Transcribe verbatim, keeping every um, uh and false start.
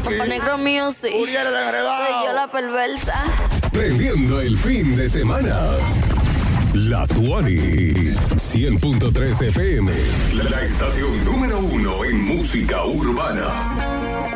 Music. Negro Music. Uriel el enredado. Soy yo la perversa. Prendiendo el fin de semana. La Tuani. cien punto tres F M. La estación número uno en música urbana.